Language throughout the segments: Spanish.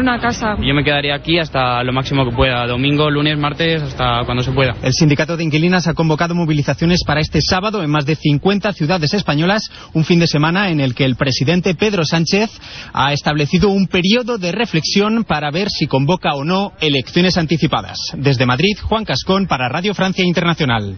una casa. Yo me quedaría aquí hasta lo máximo que pueda, domingo, lunes, martes, hasta cuando se pueda. El sindicato de inquilinas ha convocado movilizaciones para este sábado en más de 50 ciudades españolas, un fin de semana en el que el presidente Pedro Sánchez ha establecido un periodo de reflexión para ver si convoca o no elecciones anticipadas. Desde Madrid, Juan Cascón para Radio Francia Internacional.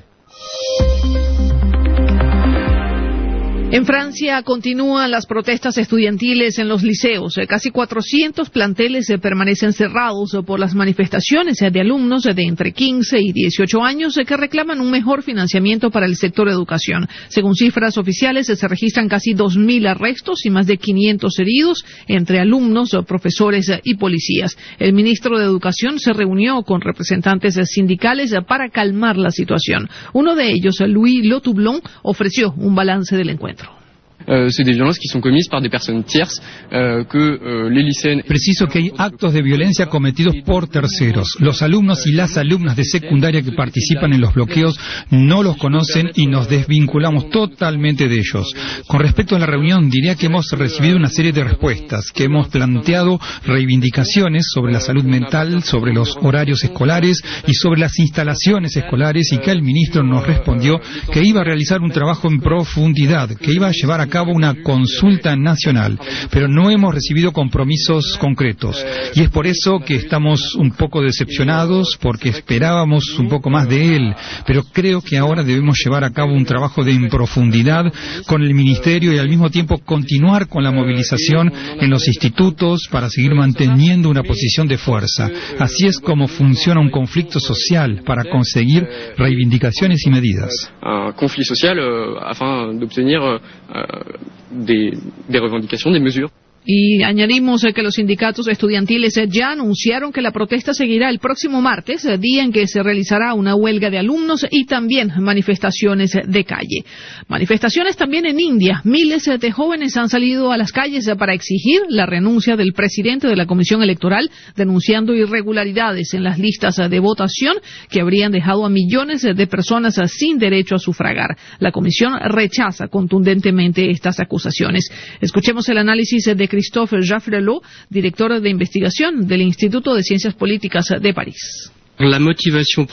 En Francia continúan las protestas estudiantiles en los liceos. Casi 400 planteles permanecen cerrados por las manifestaciones de alumnos de entre 15 y 18 años que reclaman un mejor financiamiento para el sector educación. Según cifras oficiales, se registran casi 2.000 arrestos y más de 500 heridos entre alumnos, profesores y policías. El ministro de Educación se reunió con representantes sindicales para calmar la situación. Uno de ellos, Louis Lotoublon, ofreció un balance del encuentro. C'est des violences qui sont commises par des personnes tierces que les lycéennes. Preciso que hay actos de violencia cometidos por terceros. Los alumnos y las alumnas de secundaria que participan en los bloqueos no los conocen y nos desvinculamos totalmente de ellos. Con respecto a la reunión, diría que hemos recibido una serie de respuestas, que hemos planteado reivindicaciones sobre la salud mental, sobre los horarios escolares y sobre las instalaciones escolares, y que el ministro nos respondió que iba a realizar un trabajo en profundidad, que iba a llevar a cabo una consulta nacional, pero no hemos recibido compromisos concretos. Y es por eso que estamos un poco decepcionados, porque esperábamos un poco más de él, pero creo que ahora debemos llevar a cabo un trabajo en profundidad con el Ministerio y al mismo tiempo continuar con la movilización en los institutos para seguir manteniendo una posición de fuerza. Así es como funciona un conflicto social, para conseguir reivindicaciones y medidas. Un conflit social afin d'obtenir des revendications, des mesures. Y añadimos que los sindicatos estudiantiles ya anunciaron que la protesta seguirá el próximo martes, día en que se realizará una huelga de alumnos y también manifestaciones de calle. Manifestaciones también en India. Miles de jóvenes han salido a las calles para exigir la renuncia del presidente de la Comisión Electoral, denunciando irregularidades en las listas de votación que habrían dejado a millones de personas sin derecho a sufragar. La comisión rechaza contundentemente estas acusaciones. Escuchemos el análisis de Christophe Jaffrelot, director de investigación del Instituto de Ciencias Políticas de París. La motivación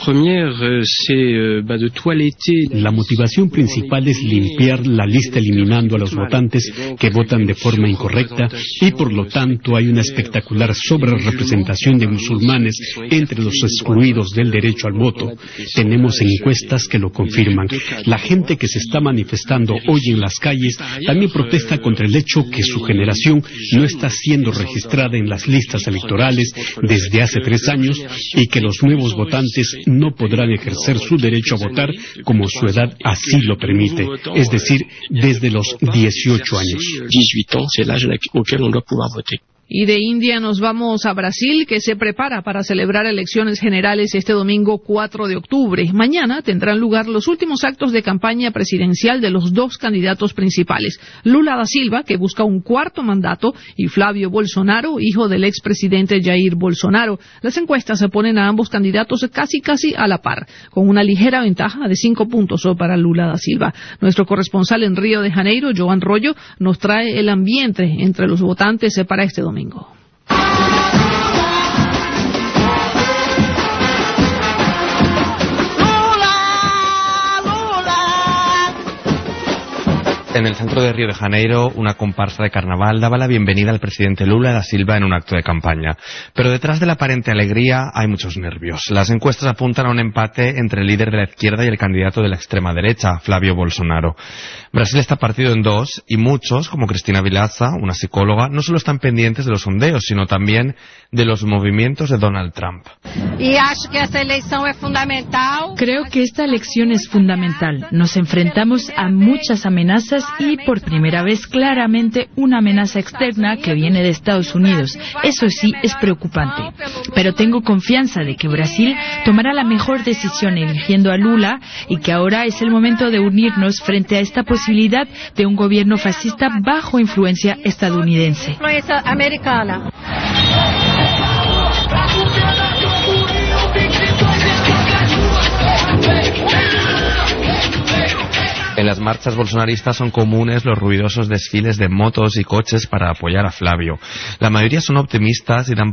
principal es limpiar la lista eliminando a los votantes que votan de forma incorrecta y por lo tanto hay una espectacular sobrerepresentación de musulmanes entre los excluidos del derecho al voto. Tenemos encuestas que lo confirman. La gente que se está manifestando hoy en las calles también protesta contra el hecho que su generación no está siendo registrada en las listas electorales desde hace 3 años y que los nuevos votantes no podrán ejercer su derecho a votar como su edad así lo permite, es decir, desde los 18 años. Y de India nos vamos a Brasil, que se prepara para celebrar elecciones generales este domingo 4 de octubre. Mañana tendrán lugar los últimos actos de campaña presidencial de los 2 candidatos principales, Lula da Silva, que busca un 4º mandato, y Flávio Bolsonaro, hijo del expresidente Jair Bolsonaro. Las encuestas se ponen a ambos candidatos casi a la par, con una ligera ventaja de 5 puntos para Lula da Silva. Nuestro corresponsal en Río de Janeiro, Joan Rollo, nos trae el ambiente entre los votantes para este domingo. En el centro de Río de Janeiro, una comparsa de carnaval daba la bienvenida al presidente Lula da Silva en un acto de campaña. Pero detrás de la aparente alegría hay muchos nervios. Las encuestas apuntan a un empate entre el líder de la izquierda y el candidato de la extrema derecha, Flávio Bolsonaro. Brasil está partido en 2 y muchos, como Cristina Vilaza, una psicóloga, no solo están pendientes de los sondeos, sino también de los movimientos de Donald Trump. Creo que esta elección es fundamental. Nos enfrentamos a muchas amenazas y por primera vez claramente una amenaza externa que viene de Estados Unidos. Eso sí es preocupante. Pero tengo confianza de que Brasil tomará la mejor decisión eligiendo a Lula y que ahora es el momento de unirnos frente a esta posibilidad de un gobierno fascista bajo influencia estadounidense. En las marchas bolsonaristas son comunes los ruidosos desfiles de motos y coches para apoyar a Flávio. La mayoría son optimistas y dan